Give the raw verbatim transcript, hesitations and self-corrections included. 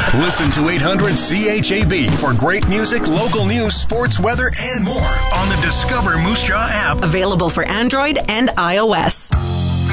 Listen to eight hundred C H A B for great music, local news, sports, weather, and more on the Discover Moose Jaw app. Available for Android and iOS.